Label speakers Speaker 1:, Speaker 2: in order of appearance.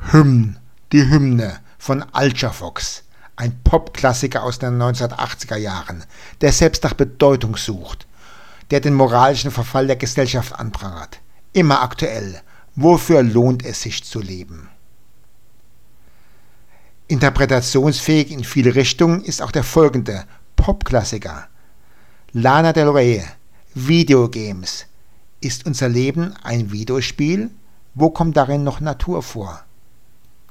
Speaker 1: Die Hymne von Ultra Fox, ein Popklassiker aus den 1980er Jahren, der selbst nach Bedeutung sucht, der den moralischen Verfall der Gesellschaft anprangert. Immer aktuell. Wofür lohnt es sich zu leben? Interpretationsfähig in viele Richtungen ist auch der folgende Popklassiker. Lana Del Rey, Videogames. Ist unser Leben ein Videospiel? Wo kommt darin noch Natur vor?